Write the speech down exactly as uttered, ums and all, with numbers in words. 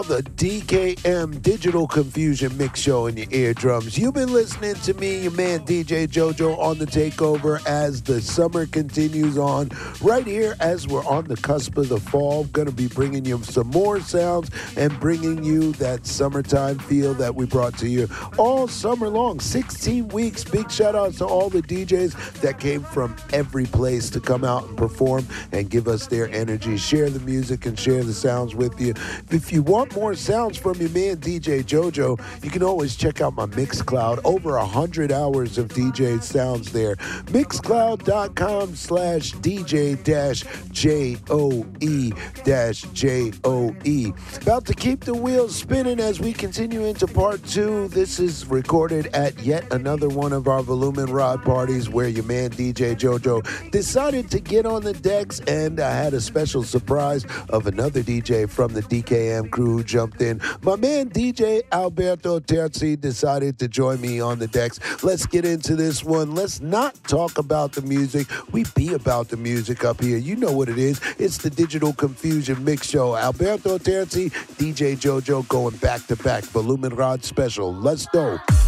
The D K M Digital Confusion Mix Show in your eardrums. You've been listening to me, your man D J JoJo, on the takeover as the summer continues on. Right here, as we're on the cusp of the fall, going to be bringing you some more sounds and bringing you that summertime feel that we brought to you all summer long. sixteen weeks. Big shout outs to all the D Js that came from every place to come out and perform and give us their energy, share the music and share the sounds with you. If you want more sounds from your man D J JoJo, you can always check out my Mixcloud. Over a hundred hours of D J sounds there. Mixcloud.com slash DJ dash J-O-E dash J-O-E. About to keep the wheels spinning as we continue into part two. This is recorded at yet another one of our Volumen Rod parties where your man D J JoJo decided to get on the decks, and I had a special surprise of another D J from the D K M crew who jumped in. My man D J Alberto Terzi decided to join me on the decks. Let's get into this one. Let's not talk about the music. We be about the music up here. You know what it is. It's the Digital Confusion Mix Show. Alberto Terzi, D J JoJo going back to back. Volumen Rod special. Let's go.